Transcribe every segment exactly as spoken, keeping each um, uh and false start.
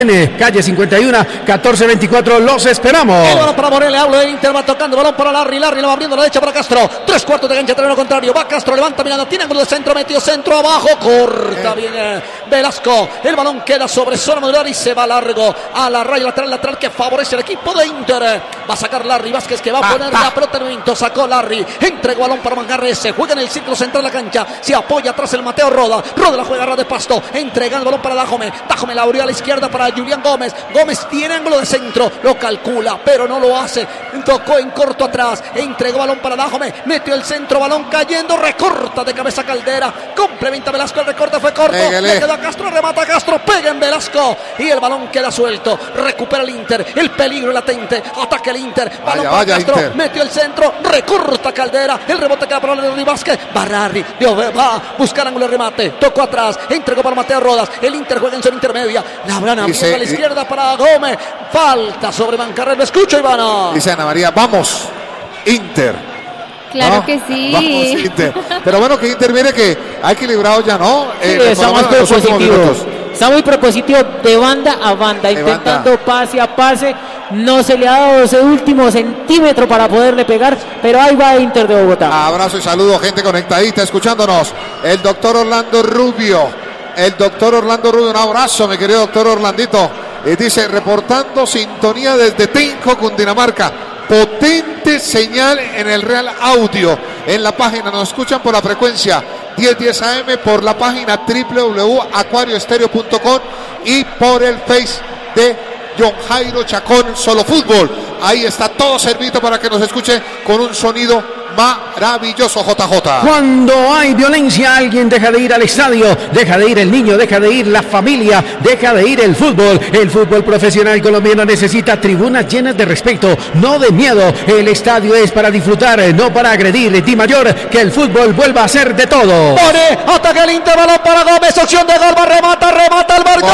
Calle cincuenta y uno, catorce veinticuatro, los esperamos. El balón para Morel, le hablo del Inter, va tocando, balón para Larry, Larry lo va abriendo a la derecha para Castro, tres cuartos de cancha, terreno contrario, va Castro, levanta mirando, tiene ángulo de centro, metió centro abajo, corta bien eh, Velasco, el balón queda sobre zona modular y se va largo a la raya lateral, lateral que favorece al equipo de Inter, va a sacar Larry Vázquez que va a ah, poner ah. la pelota en el momento, sacó Larry, entregó balón para Mangarre, se juega en el círculo central de la cancha, se apoya atrás el Mateo Roda, Roda la juega a ras de pasto, entregando el balón para Dajome, Dajome la abrió a la izquierda para Julián Gómez, Gómez tiene ángulo de centro, lo calcula, pero no lo hace. Tocó en corto atrás, entregó balón para Dajome, metió el centro, balón cayendo, recorta de cabeza Caldera, complementa Velasco, el recorte fue corto, Pégale. le queda a Castro, remata a Castro, pega en Velasco y el balón queda suelto, recupera el Inter, el peligro latente, ataca el Inter, balón Vaya, para vaya, Castro, Inter. metió el centro, recorta Caldera, el rebote queda para Larry Vázquez, Barrari, va a buscar ángulo de remate, tocó atrás, entregó para Mateo Rodas, el Inter juega en zona intermedia, la habrán abriendo a la izquierda para Gómez, falta sobre Mancarrero, lo escucho Ivana. Dice Ana María, vamos, Inter. Claro ¿No? que sí. Vamos, Inter. Pero bueno, que Inter viene que ha equilibrado ya, ¿no? Sí, Eh, está por lo más menos en los últimos propositivo. minutos. Está muy propositivo de banda a banda, De intentando banda. pase a pase. No se le ha dado ese último centímetro para poderle pegar, pero ahí va Inter de Bogotá. Abrazo y saludo, gente conectadita, escuchándonos. El doctor Orlando Rubio. El doctor Orlando Rubio, un abrazo, mi querido doctor Orlandito. Y dice, reportando sintonía desde Tinco, Cundinamarca. Potente señal en el Real Audio. En la página, nos escuchan por la frecuencia diez diez A M, por la página doble u doble u doble u punto acuario estéreo punto com y por el Face de John Jairo Chacón Solo Fútbol. Ahí está todo servido para que nos escuche con un sonido maravilloso, J J. Cuando hay violencia, alguien deja de ir al estadio, deja de ir el niño, deja de ir la familia, deja de ir el fútbol. El fútbol profesional colombiano necesita tribunas llenas de respeto, no de miedo. El estadio es para disfrutar, no para agredir. Di Mayor, que el fútbol vuelva a ser de todo. Pone, ataca el Inter, balón para Gómez, opción de gol, va, remata, remata el barco.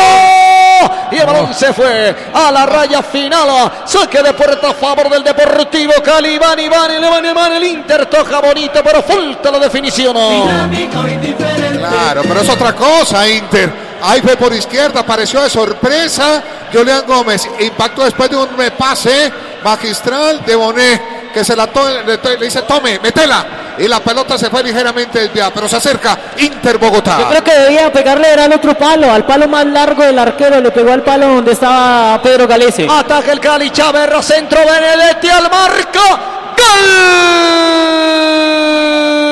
Y el balón se fue a la raya final. Saque de puerta a favor del Deportivo Cali. Iván, Iván, Iván, Iván, el Inter toca bonito, pero falta la definición. Claro, pero es otra cosa, Inter. Ahí fue por izquierda, apareció de sorpresa Julián Gómez. Impactó después de un repase magistral de Bonet, que se la to- le, to- le dice, tome, metela. Y la pelota se fue ligeramente desviada, pero se acerca Inter Bogotá. Yo creo que debía pegarle era al otro palo, al palo más largo del arquero, le pegó al palo donde estaba Pedro Galese. Ataca el Cali, Chaverra, centro, Benedetti al marco. ¡Gol!